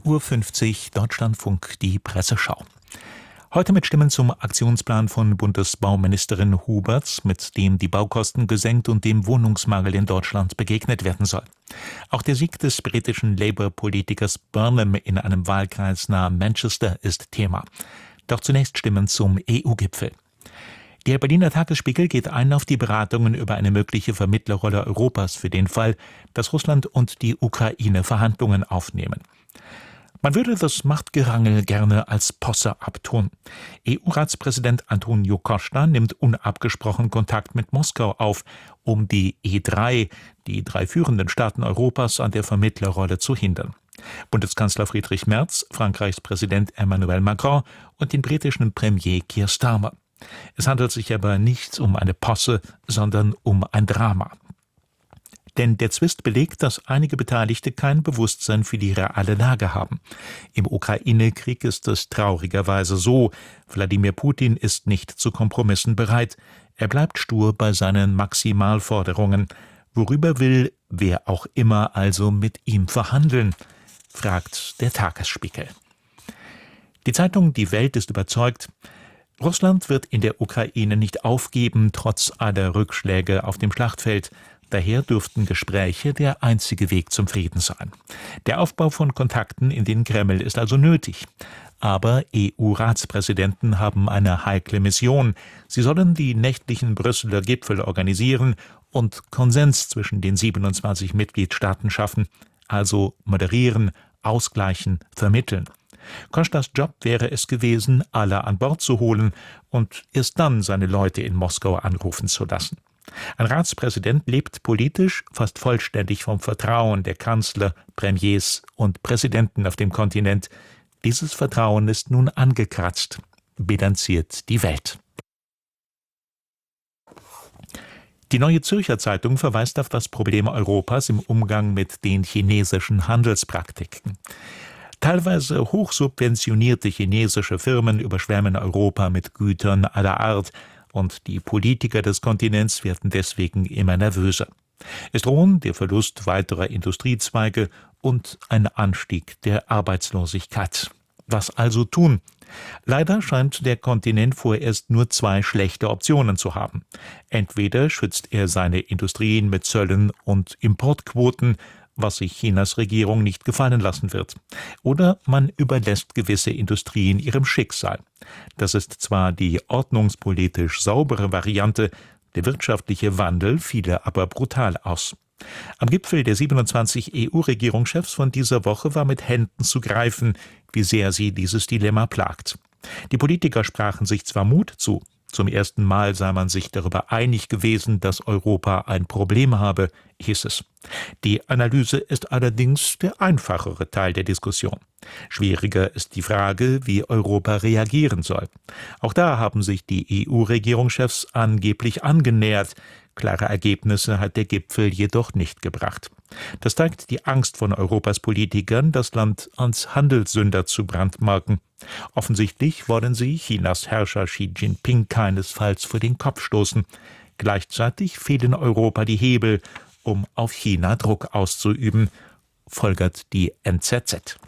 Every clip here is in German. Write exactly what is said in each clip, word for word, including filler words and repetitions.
Uhr fünfzig, Deutschlandfunk, die Presseschau. Heute mit Stimmen zum Aktionsplan von Bundesbauministerin Huberts, mit dem die Baukosten gesenkt und dem Wohnungsmangel in Deutschland begegnet werden soll. Auch der Sieg des britischen Labour-Politikers Burnham in einem Wahlkreis nahe Manchester ist Thema. Doch zunächst Stimmen zum E U-Gipfel. Der Berliner Tagesspiegel geht ein auf die Beratungen über eine mögliche Vermittlerrolle Europas für den Fall, dass Russland und die Ukraine Verhandlungen aufnehmen. Man würde das Machtgerangel gerne als Posse abtun. E U-Ratspräsident Antonio Costa nimmt unabgesprochen Kontakt mit Moskau auf, um die E drei, die drei führenden Staaten Europas, an der Vermittlerrolle zu hindern. Bundeskanzler Friedrich Merz, Frankreichs Präsident Emmanuel Macron und den britischen Premier Keir Starmer. Es handelt sich aber nicht um eine Posse, sondern um ein Drama. Denn der Zwist belegt, dass einige Beteiligte kein Bewusstsein für die reale Lage haben. Im Ukraine-Krieg ist es traurigerweise so: Wladimir Putin ist nicht zu Kompromissen bereit. Er bleibt stur bei seinen Maximalforderungen. Worüber will wer auch immer also mit ihm verhandeln? Fragt der Tagesspiegel. Die Zeitung Die Welt ist überzeugt: Russland wird in der Ukraine nicht aufgeben, trotz aller Rückschläge auf dem Schlachtfeld. Daher dürften Gespräche der einzige Weg zum Frieden sein. Der Aufbau von Kontakten in den Kreml ist also nötig. Aber E U-Ratspräsidenten haben eine heikle Mission. Sie sollen die nächtlichen Brüsseler Gipfel organisieren und Konsens zwischen den siebenundzwanzig Mitgliedstaaten schaffen, also moderieren, ausgleichen, vermitteln. Costas Job wäre es gewesen, alle an Bord zu holen und erst dann seine Leute in Moskau anrufen zu lassen. Ein Ratspräsident lebt politisch fast vollständig vom Vertrauen der Kanzler, Premiers und Präsidenten auf dem Kontinent. Dieses Vertrauen ist nun angekratzt, bilanziert die Welt. Die Neue Zürcher Zeitung verweist auf das Problem Europas im Umgang mit den chinesischen Handelspraktiken. Teilweise hochsubventionierte chinesische Firmen überschwemmen Europa mit Gütern aller Art, und die Politiker des Kontinents werden deswegen immer nervöser. Es drohen der Verlust weiterer Industriezweige und ein Anstieg der Arbeitslosigkeit. Was also tun? Leider scheint der Kontinent vorerst nur zwei schlechte Optionen zu haben. Entweder schützt er seine Industrien mit Zöllen und Importquoten, was sich Chinas Regierung nicht gefallen lassen wird. Oder man überlässt gewisse Industrien ihrem Schicksal. Das ist zwar die ordnungspolitisch saubere Variante, der wirtschaftliche Wandel fiele aber brutal aus. Am Gipfel der siebenundzwanzig E U-Regierungschefs von dieser Woche war mit Händen zu greifen, wie sehr sie dieses Dilemma plagt. Die Politiker sprachen sich zwar Mut zu. Zum ersten Mal sei man sich darüber einig gewesen, dass Europa ein Problem habe, hieß es. Die Analyse ist allerdings der einfachere Teil der Diskussion. Schwieriger ist die Frage, wie Europa reagieren soll. Auch da haben sich die E U-Regierungschefs angeblich angenähert. Klare Ergebnisse hat der Gipfel jedoch nicht gebracht. Das zeigt die Angst von Europas Politikern, das Land als Handelssünder zu brandmarken. Offensichtlich wollen sie Chinas Herrscher Xi Jinping keinesfalls vor den Kopf stoßen. Gleichzeitig fehlen Europa die Hebel, um auf China Druck auszuüben, folgert die N Z Z.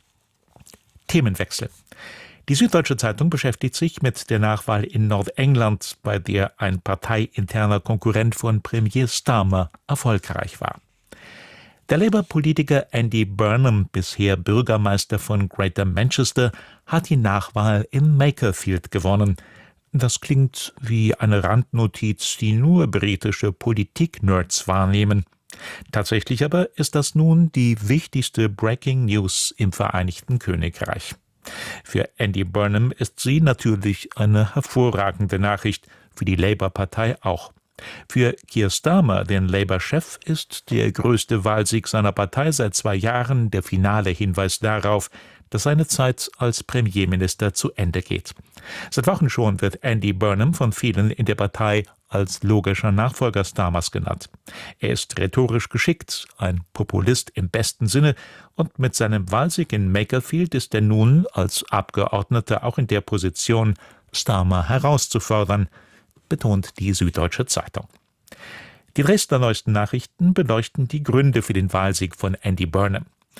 Themenwechsel. Die Süddeutsche Zeitung beschäftigt sich mit der Nachwahl in Nordengland, bei der ein parteiinterner Konkurrent von Premier Starmer erfolgreich war. Der Labour-Politiker Andy Burnham, bisher Bürgermeister von Greater Manchester, hat die Nachwahl in Makerfield gewonnen. Das klingt wie eine Randnotiz, die nur britische Politik-Nerds wahrnehmen. Tatsächlich aber ist das nun die wichtigste Breaking News im Vereinigten Königreich. Für Andy Burnham ist sie natürlich eine hervorragende Nachricht, für die Labour-Partei auch. Für Keir Starmer, den Labour-Chef, ist der größte Wahlsieg seiner Partei seit zwei Jahren der finale Hinweis darauf, dass seine Zeit als Premierminister zu Ende geht. Seit Wochen schon wird Andy Burnham von vielen in der Partei als logischer Nachfolger Starmers genannt. Er ist rhetorisch geschickt, ein Populist im besten Sinne, und mit seinem Wahlsieg in Makerfield ist er nun als Abgeordneter auch in der Position, Starmer herauszufordern, betont die Süddeutsche Zeitung. Die Dresdner Neuesten Nachrichten beleuchten die Gründe für den Wahlsieg von Andy Burnham.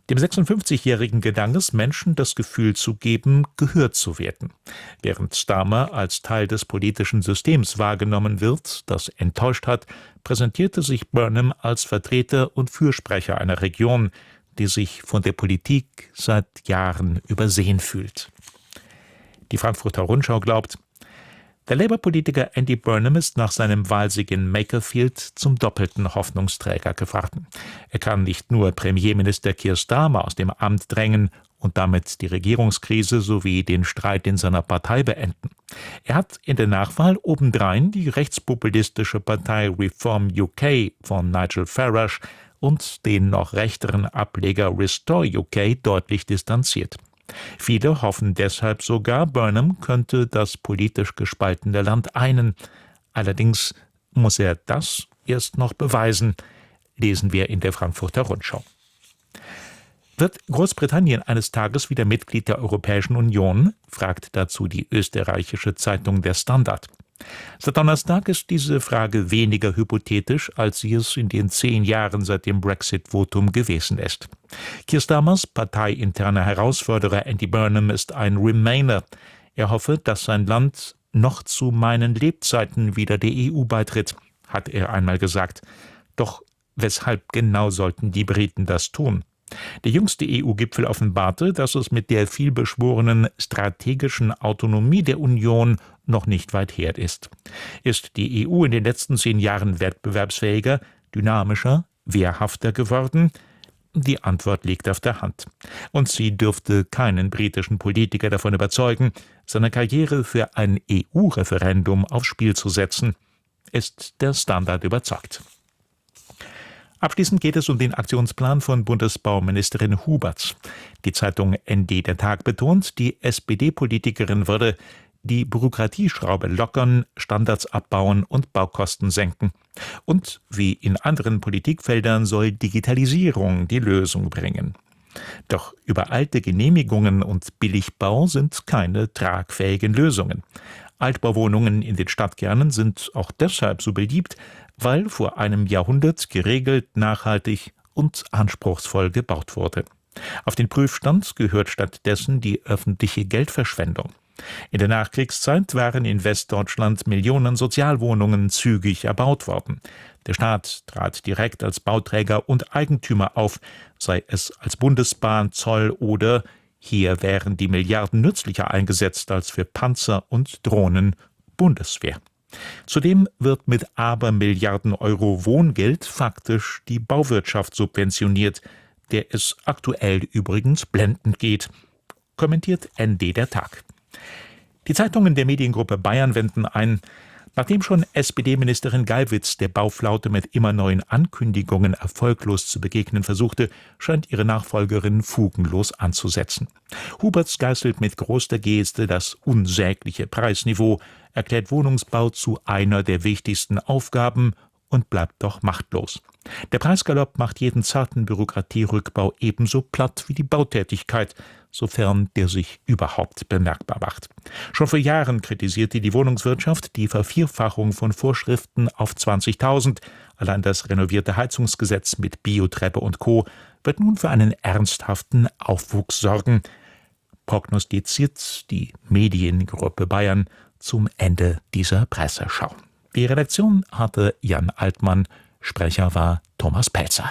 Dem sechsundfünfzigjährigen gelang es, Menschen das Gefühl zu geben, gehört zu werden. Während Starmer als Teil des politischen Systems wahrgenommen wird, das enttäuscht hat, präsentierte sich Burnham als Vertreter und Fürsprecher einer Region, die sich von der Politik seit Jahren übersehen fühlt. Die Frankfurter Rundschau glaubt, der Labour-Politiker Andy Burnham ist nach seinem Wahlsieg in Makerfield zum doppelten Hoffnungsträger geworden. Er kann nicht nur Premierminister Keir Starmer aus dem Amt drängen und damit die Regierungskrise sowie den Streit in seiner Partei beenden. Er hat in der Nachwahl obendrein die rechtspopulistische Partei Reform U K von Nigel Farage und den noch rechteren Ableger Restore U K deutlich distanziert. Viele hoffen deshalb sogar, Burnham könnte das politisch gespaltene Land einen. Allerdings muss er das erst noch beweisen, lesen wir in der Frankfurter Rundschau. Wird Großbritannien eines Tages wieder Mitglied der Europäischen Union? Fragt dazu die österreichische Zeitung Der Standard. Seit Donnerstag ist diese Frage weniger hypothetisch, als sie es in den zehn Jahren seit dem Brexit-Votum gewesen ist. Keir Starmers parteiinterner Herausforderer Andy Burnham ist ein Remainer. Er hoffe, dass sein Land noch zu meinen Lebzeiten wieder der E U beitritt, hat er einmal gesagt. Doch weshalb genau sollten die Briten das tun? Der jüngste E U-Gipfel offenbarte, dass es mit der vielbeschworenen strategischen Autonomie der Union noch nicht weit her ist. Ist die E U in den letzten zehn Jahren wettbewerbsfähiger, dynamischer, wehrhafter geworden? Die Antwort liegt auf der Hand. Und sie dürfte keinen britischen Politiker davon überzeugen, seine Karriere für ein E U-Referendum aufs Spiel zu setzen, ist der Standard überzeugt. Abschließend geht es um den Aktionsplan von Bundesbauministerin Huberts. Die Zeitung N D Der Tag betont, die S P D-Politikerin würde die Bürokratieschraube lockern, Standards abbauen und Baukosten senken. Und wie in anderen Politikfeldern soll Digitalisierung die Lösung bringen. Doch übereilte Genehmigungen und Billigbau sind keine tragfähigen Lösungen. Altbauwohnungen in den Stadtkernen sind auch deshalb so beliebt, weil vor einem Jahrhundert geregelt, nachhaltig und anspruchsvoll gebaut wurde. Auf den Prüfstand gehört stattdessen die öffentliche Geldverschwendung. In der Nachkriegszeit waren in Westdeutschland Millionen Sozialwohnungen zügig erbaut worden. Der Staat trat direkt als Bauträger und Eigentümer auf, sei es als Bundesbahn, Zoll oder hier wären die Milliarden nützlicher eingesetzt als für Panzer und Drohnen Bundeswehr. Zudem wird mit Abermilliarden Euro Wohngeld faktisch die Bauwirtschaft subventioniert, der es aktuell übrigens blendend geht, kommentiert N D Der Tag. Die Zeitungen der Mediengruppe Bayern wenden ein, nachdem schon S P D-Ministerin Geiwitz der Bauflaute mit immer neuen Ankündigungen erfolglos zu begegnen versuchte, scheint ihre Nachfolgerin fugenlos anzusetzen. Huberts geißelt mit großer Geste das unsägliche Preisniveau, erklärt Wohnungsbau zu einer der wichtigsten Aufgaben und bleibt doch machtlos. Der Preisgalopp macht jeden zarten Bürokratierückbau ebenso platt wie die Bautätigkeit, sofern der sich überhaupt bemerkbar macht. Schon vor Jahren kritisierte die Wohnungswirtschaft die Vervierfachung von Vorschriften auf zwanzigtausend. Allein das renovierte Heizungsgesetz mit Biotreppe und Co. wird nun für einen ernsthaften Aufwuchs sorgen, prognostiziert die Mediengruppe Bayern zum Ende dieser Presseschau. Die Redaktion hatte Jan Altmann, Sprecher war Thomas Pelzer.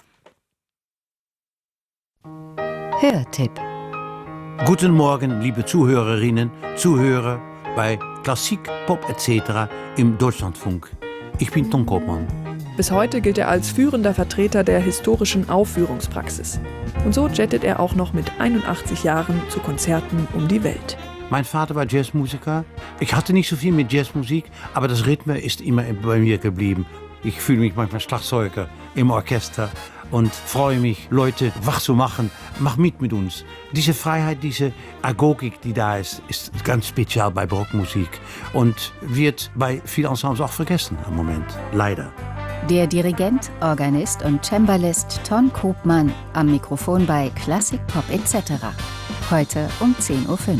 Hörtipp. Guten Morgen, liebe Zuhörerinnen, Zuhörer bei Klassik, Pop et cetera im Deutschlandfunk. Ich bin Tom Koopmann. Bis heute gilt er als führender Vertreter der historischen Aufführungspraxis. Und so jettet er auch noch mit einundachtzig Jahren zu Konzerten um die Welt. Mein Vater war Jazzmusiker. Ich hatte nicht so viel mit Jazzmusik, aber das Rhythmus ist immer bei mir geblieben. Ich fühle mich manchmal Schlagzeuger im Orchester und freue mich, Leute wach zu machen. Mach mit mit uns. Diese Freiheit, diese Agogik, die da ist, ist ganz speziell bei Barockmusik und wird bei vielen Ensembles auch vergessen im Moment, leider. Der Dirigent, Organist und Cembalist Ton Koopmann am Mikrofon bei Klassik, Pop et cetera. Heute um zehn Uhr fünf.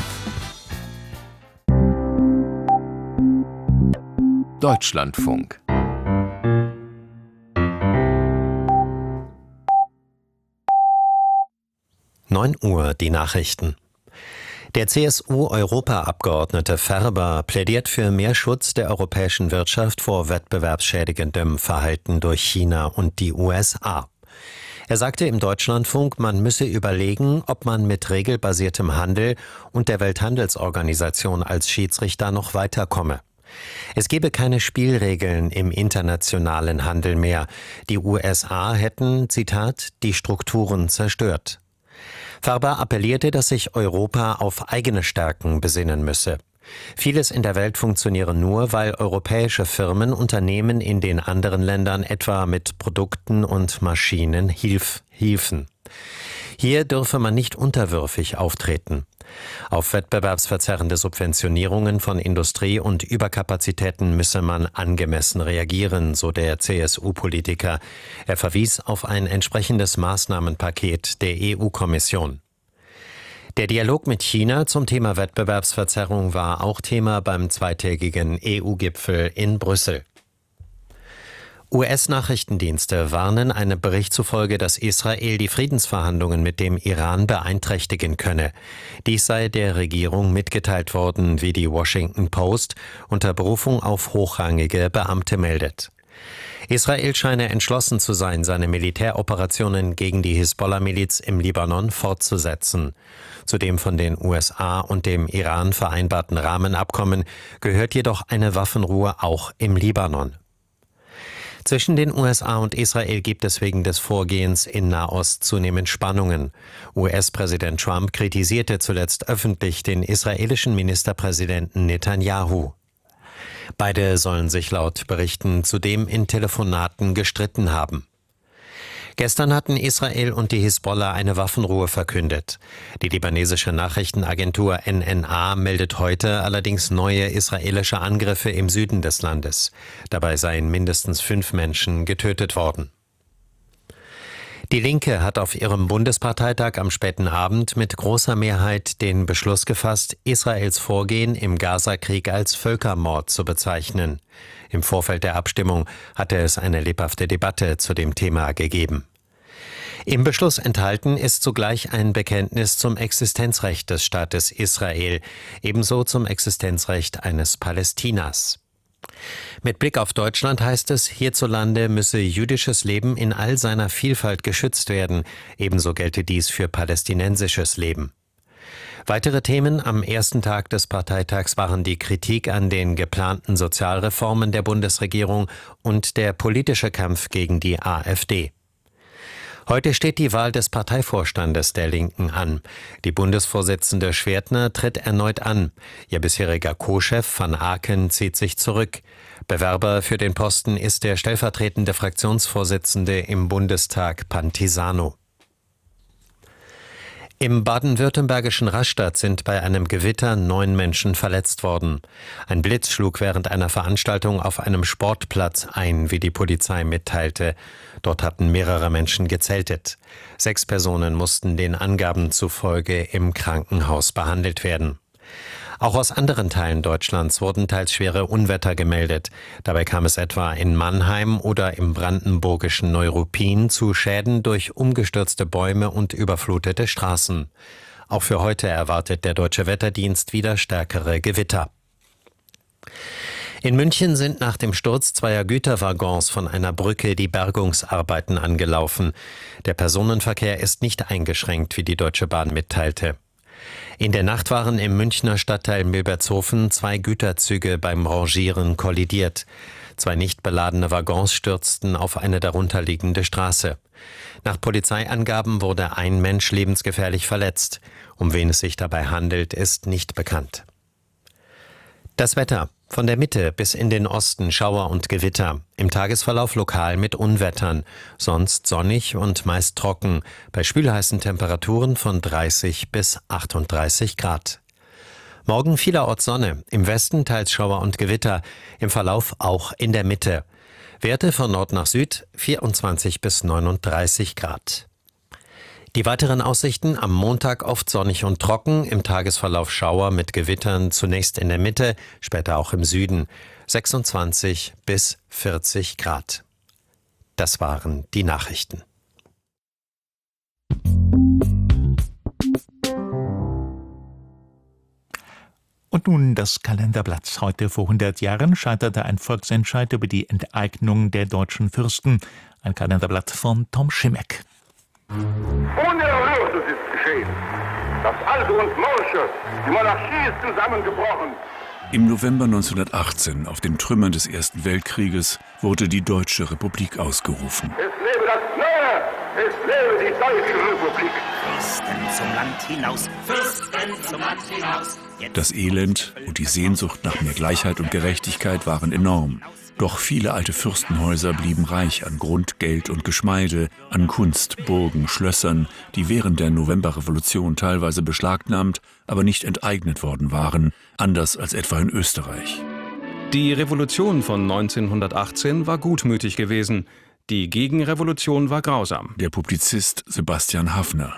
Deutschlandfunk. neun Uhr die Nachrichten. Der C S U-Europaabgeordnete Ferber plädiert für mehr Schutz der europäischen Wirtschaft vor wettbewerbsschädigendem Verhalten durch China und die U S A. Er sagte im Deutschlandfunk, man müsse überlegen, ob man mit regelbasiertem Handel und der Welthandelsorganisation als Schiedsrichter noch weiterkomme. Es gebe keine Spielregeln im internationalen Handel mehr. Die U S A hätten, Zitat, die Strukturen zerstört. Ferber appellierte, dass sich Europa auf eigene Stärken besinnen müsse. Vieles in der Welt funktioniere nur, weil europäische Firmen Unternehmen in den anderen Ländern etwa mit Produkten und Maschinen hilf, hilfen. Hier dürfe man nicht unterwürfig auftreten. Auf wettbewerbsverzerrende Subventionierungen von Industrie und Überkapazitäten müsse man angemessen reagieren, so der C S U-Politiker. Er verwies auf ein entsprechendes Maßnahmenpaket der E U-Kommission. Der Dialog mit China zum Thema Wettbewerbsverzerrung war auch Thema beim zweitägigen E U-Gipfel in Brüssel. U S-Nachrichtendienste warnen einem Bericht zufolge, dass Israel die Friedensverhandlungen mit dem Iran beeinträchtigen könne. Dies sei der Regierung mitgeteilt worden, wie die Washington Post unter Berufung auf hochrangige Beamte meldet. Israel scheine entschlossen zu sein, seine Militäroperationen gegen die Hisbollah-Miliz im Libanon fortzusetzen. Zu dem von den U S A und dem Iran vereinbarten Rahmenabkommen gehört jedoch eine Waffenruhe auch im Libanon. Zwischen den U S A und Israel gibt es wegen des Vorgehens in Nahost zunehmend Spannungen. U S-Präsident Trump kritisierte zuletzt öffentlich den israelischen Ministerpräsidenten Netanyahu. Beide sollen sich laut Berichten zudem in Telefonaten gestritten haben. Gestern hatten Israel und die Hisbollah eine Waffenruhe verkündet. Die libanesische Nachrichtenagentur N N A meldet heute allerdings neue israelische Angriffe im Süden des Landes. Dabei seien mindestens fünf Menschen getötet worden. Die Linke hat auf ihrem Bundesparteitag am späten Abend mit großer Mehrheit den Beschluss gefasst, Israels Vorgehen im Gaza-Krieg als Völkermord zu bezeichnen. Im Vorfeld der Abstimmung hatte es eine lebhafte Debatte zu dem Thema gegeben. Im Beschluss enthalten ist zugleich ein Bekenntnis zum Existenzrecht des Staates Israel, ebenso zum Existenzrecht eines Palästinas. Mit Blick auf Deutschland heißt es, hierzulande müsse jüdisches Leben in all seiner Vielfalt geschützt werden, ebenso gelte dies für palästinensisches Leben. Weitere Themen am ersten Tag des Parteitags waren die Kritik an den geplanten Sozialreformen der Bundesregierung und der politische Kampf gegen die AfD. Heute steht die Wahl des Parteivorstandes der Linken an. Die Bundesvorsitzende Schwertner tritt erneut an. Ihr bisheriger Co-Chef Van Aken zieht sich zurück. Bewerber für den Posten ist der stellvertretende Fraktionsvorsitzende im Bundestag Pantisano. Im baden-württembergischen Rastatt sind bei einem Gewitter neun Menschen verletzt worden. Ein Blitz schlug während einer Veranstaltung auf einem Sportplatz ein, wie die Polizei mitteilte. Dort hatten mehrere Menschen gezeltet. Sechs Personen mussten den Angaben zufolge im Krankenhaus behandelt werden. Auch aus anderen Teilen Deutschlands wurden teils schwere Unwetter gemeldet. Dabei kam es etwa in Mannheim oder im brandenburgischen Neuruppin zu Schäden durch umgestürzte Bäume und überflutete Straßen. Auch für heute erwartet der Deutsche Wetterdienst wieder stärkere Gewitter. In München sind nach dem Sturz zweier Güterwaggons von einer Brücke die Bergungsarbeiten angelaufen. Der Personenverkehr ist nicht eingeschränkt, wie die Deutsche Bahn mitteilte. In der Nacht waren im Münchner Stadtteil Milbertshofen zwei Güterzüge beim Rangieren kollidiert. Zwei nicht beladene Waggons stürzten auf eine darunterliegende Straße. Nach Polizeiangaben wurde ein Mensch lebensgefährlich verletzt. Um wen es sich dabei handelt, ist nicht bekannt. Das Wetter. Von der Mitte bis in den Osten Schauer und Gewitter. Im Tagesverlauf lokal mit Unwettern. Sonst sonnig und meist trocken. Bei schwülheißen Temperaturen von dreißig bis achtunddreißig Grad. Morgen vielerorts Sonne. Im Westen teils Schauer und Gewitter. Im Verlauf auch in der Mitte. Werte von Nord nach Süd vierundzwanzig bis neununddreißig Grad. Die weiteren Aussichten: am Montag oft sonnig und trocken, im Tagesverlauf Schauer mit Gewittern, zunächst in der Mitte, später auch im Süden, sechsundzwanzig bis vierzig Grad. Das waren die Nachrichten. Und nun das Kalenderblatt. Heute vor hundert Jahren scheiterte ein Volksentscheid über die Enteignung der deutschen Fürsten. Ein Kalenderblatt von Tom Schimek. Unerhörtes ist geschehen. Das Alte und Morsche, die Monarchie ist zusammengebrochen. Im November neunzehnhundertachtzehn, auf den Trümmern des Ersten Weltkrieges, wurde die Deutsche Republik ausgerufen. Es lebe das Neue, es lebe die Deutsche Republik. Fürsten zum Land hinaus, Fürsten zum Land hinaus. Das Elend und die Sehnsucht nach mehr Gleichheit und Gerechtigkeit waren enorm. Doch viele alte Fürstenhäuser blieben reich an Grund, Geld und Geschmeide, an Kunst, Burgen, Schlössern, die während der Novemberrevolution teilweise beschlagnahmt, aber nicht enteignet worden waren, anders als etwa in Österreich. Die Revolution von neunzehnhundertachtzehn war gutmütig gewesen. Die Gegenrevolution war grausam. Der Publizist Sebastian Haffner.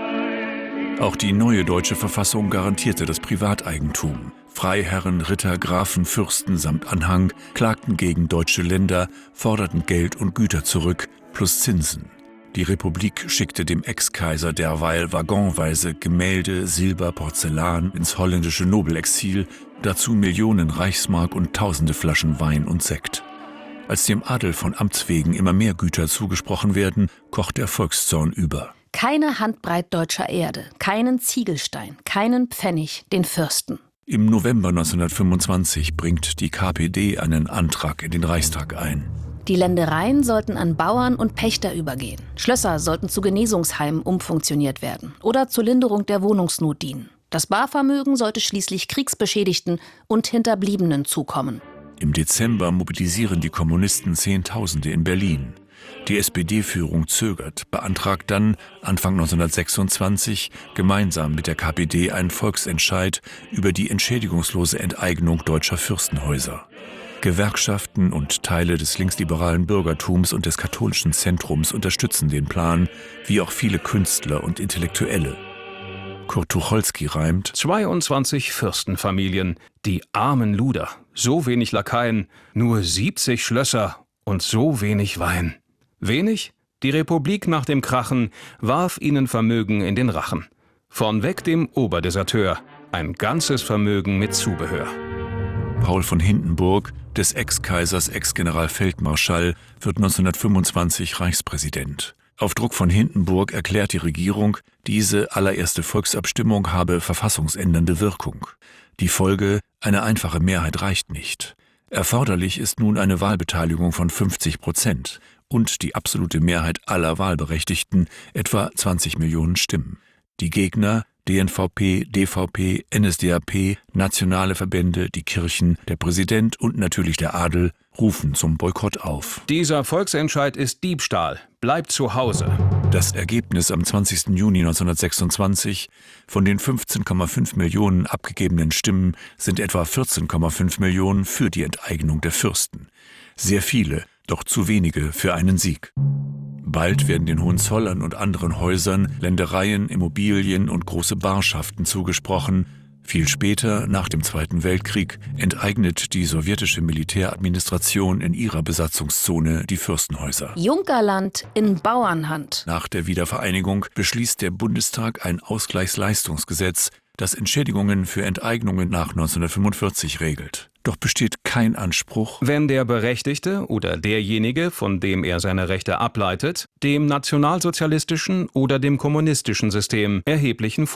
Auch die neue deutsche Verfassung garantierte das Privateigentum. Freiherren, Ritter, Grafen, Fürsten samt Anhang klagten gegen deutsche Länder, forderten Geld und Güter zurück, plus Zinsen. Die Republik schickte dem Ex-Kaiser derweil waggonweise Gemälde, Silber, Porzellan ins holländische Nobelexil, dazu Millionen Reichsmark und tausende Flaschen Wein und Sekt. Als dem Adel von Amts wegen immer mehr Güter zugesprochen werden, kocht der Volkszorn über. Keine Handbreit deutscher Erde, keinen Ziegelstein, keinen Pfennig den Fürsten. Im November neunzehnhundertfünfundzwanzig bringt die K P D einen Antrag in den Reichstag ein. Die Ländereien sollten an Bauern und Pächter übergehen. Schlösser sollten zu Genesungsheimen umfunktioniert werden oder zur Linderung der Wohnungsnot dienen. Das Barvermögen sollte schließlich Kriegsbeschädigten und Hinterbliebenen zukommen. Im Dezember mobilisieren die Kommunisten Zehntausende in Berlin. Die S P D-Führung zögert, beantragt dann Anfang neunzehnhundertsechsundzwanzig gemeinsam mit der K P D einen Volksentscheid über die entschädigungslose Enteignung deutscher Fürstenhäuser. Gewerkschaften und Teile des linksliberalen Bürgertums und des katholischen Zentrums unterstützen den Plan, wie auch viele Künstler und Intellektuelle. Kurt Tucholsky reimt: zweiundzwanzig Fürstenfamilien, die armen Luder, so wenig Lakaien, nur siebzig Schlösser und so wenig Wein. Wenig? Die Republik nach dem Krachen warf ihnen Vermögen in den Rachen. Vornweg dem Oberdeserteur, ein ganzes Vermögen mit Zubehör. Paul von Hindenburg, des Ex-Kaisers Ex-Generalfeldmarschall, wird neunzehnhundertfünfundzwanzig Reichspräsident. Auf Druck von Hindenburg erklärt die Regierung, diese allererste Volksabstimmung habe verfassungsändernde Wirkung. Die Folge: eine einfache Mehrheit reicht nicht. Erforderlich ist nun eine Wahlbeteiligung von fünfzig Prozent und die absolute Mehrheit aller Wahlberechtigten, etwa zwanzig Millionen Stimmen. Die Gegner: D N V P, D V P, N S D A P, nationale Verbände, die Kirchen, der Präsident und natürlich der Adel rufen zum Boykott auf. Dieser Volksentscheid ist Diebstahl. Bleibt zu Hause. Das Ergebnis am zwanzigsten Juni neunzehnhundertsechsundzwanzig: von den fünfzehn Komma fünf Millionen abgegebenen Stimmen sind etwa vierzehn Komma fünf Millionen für die Enteignung der Fürsten. Sehr viele, doch zu wenige für einen Sieg. Bald werden den Hohenzollern und anderen Häusern Ländereien, Immobilien und große Barschaften zugesprochen. Viel später, nach dem Zweiten Weltkrieg, enteignet die sowjetische Militäradministration in ihrer Besatzungszone die Fürstenhäuser. Junkerland in Bauernhand. Nach der Wiedervereinigung beschließt der Bundestag ein Ausgleichsleistungsgesetz, das Entschädigungen für Enteignungen nach neunzehnhundertfünfundvierzig regelt. Doch besteht kein Anspruch, wenn der Berechtigte oder derjenige, von dem er seine Rechte ableitet, dem nationalsozialistischen oder dem kommunistischen System erheblichen